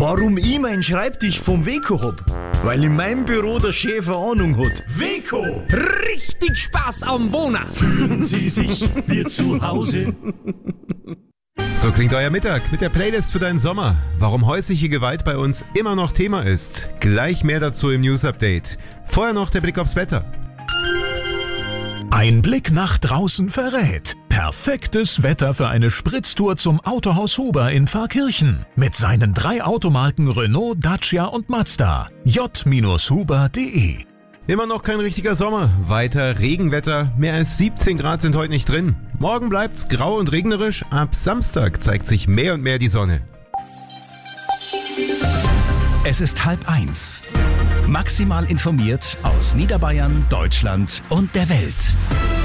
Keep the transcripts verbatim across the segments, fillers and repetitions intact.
Warum ich meinen Schreibtisch vom Weco hab? Weil in meinem Büro der Chef eine Ahnung hat. Weco! Richtig Spaß am Wohnen! Fühlen Sie sich wie zu Hause? So klingt euer Mittag mit der Playlist für deinen Sommer. Warum häusliche Gewalt bei uns immer noch Thema ist. Gleich mehr dazu im News-Update. Vorher noch der Blick aufs Wetter. Ein Blick nach draußen verrät. Perfektes Wetter für eine Spritztour zum Autohaus Huber in Pfarrkirchen. Mit seinen drei Automarken Renault, Dacia und Mazda. j Huber punkt de. Immer noch kein richtiger Sommer. Weiter Regenwetter. Mehr als siebzehn Grad sind heute nicht drin. Morgen bleibt's grau und regnerisch. Ab Samstag zeigt sich mehr und mehr die Sonne. Es ist halb eins. Maximal informiert aus Niederbayern, Deutschland und der Welt.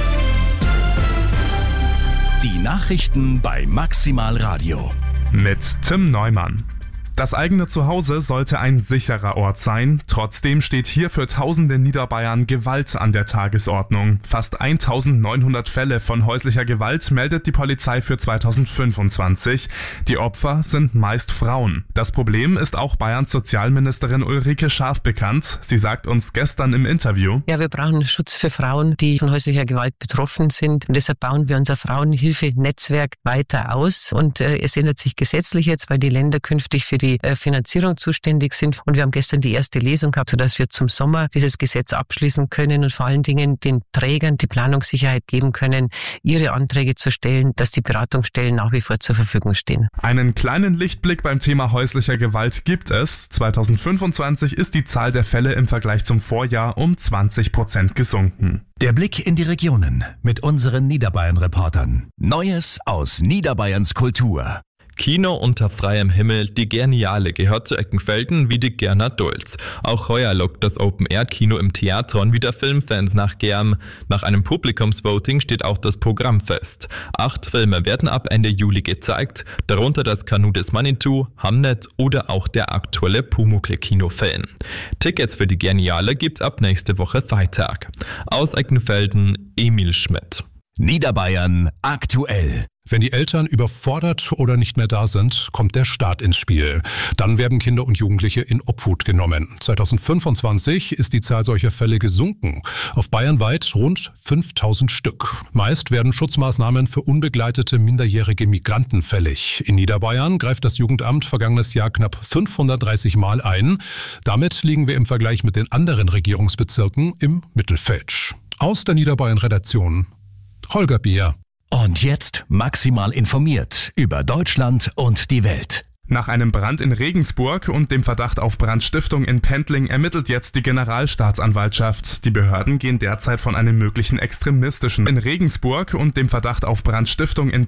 Die Nachrichten bei Maximal Radio. Mit Tim Neumann. Das eigene Zuhause sollte ein sicherer Ort sein. Trotzdem steht hier für tausende Niederbayern Gewalt an der Tagesordnung. Fast eintausendneunhundert Fälle von häuslicher Gewalt meldet die Polizei für zweitausendfünfundzwanzig. Die Opfer sind meist Frauen. Das Problem ist auch Bayerns Sozialministerin Ulrike Scharf bekannt. Sie sagt uns gestern im Interview: Ja, wir brauchen Schutz für Frauen, die von häuslicher Gewalt betroffen sind. Und deshalb bauen wir unser Frauenhilfe-Netzwerk weiter aus. Und äh, es ändert sich gesetzlich jetzt, weil die Länder künftig für die die Finanzierung zuständig sind. Und wir haben gestern die erste Lesung gehabt, sodass wir zum Sommer dieses Gesetz abschließen können und vor allen Dingen den Trägern die Planungssicherheit geben können, ihre Anträge zu stellen, dass die Beratungsstellen nach wie vor zur Verfügung stehen. Einen kleinen Lichtblick beim Thema häuslicher Gewalt gibt es. zweitausendfünfundzwanzig ist die Zahl der Fälle im Vergleich zum Vorjahr um zwanzig Prozent gesunken. Der Blick in die Regionen mit unseren Niederbayern-Reportern. Neues aus Niederbayerns Kultur. Kino unter freiem Himmel, die Geniale, gehört zu Eckenfelden wie die Gernot Dulz. Auch heuer lockt das Open-Air-Kino im Theatron wieder Filmfans nach Germ. Nach einem Publikumsvoting steht auch das Programm fest. Acht Filme werden ab Ende Juli gezeigt, darunter das Kanu des Manitou, Hamnet oder auch der aktuelle Pumuckl-Kinofilm. Tickets für die Geniale gibt's ab nächste Woche Freitag. Aus Eckenfelden, Emil Schmidt. Niederbayern aktuell. Wenn die Eltern überfordert oder nicht mehr da sind, kommt der Staat ins Spiel. Dann werden Kinder und Jugendliche in Obhut genommen. zweitausendfünfundzwanzig ist die Zahl solcher Fälle gesunken. Auf bayernweit rund fünftausend Stück. Meist werden Schutzmaßnahmen für unbegleitete minderjährige Migranten fällig. In Niederbayern greift das Jugendamt vergangenes Jahr knapp fünfhundertdreißig Mal ein. Damit liegen wir im Vergleich mit den anderen Regierungsbezirken im Mittelfeld. Aus der Niederbayern-Redaktion Holger Bier. Und jetzt maximal informiert über Deutschland und die Welt. Nach einem Brand in Regensburg und dem Verdacht auf Brandstiftung in Pendling ermittelt jetzt die Generalstaatsanwaltschaft. Die Behörden gehen derzeit von einem möglichen extremistischen in Regensburg und dem Verdacht auf Brandstiftung in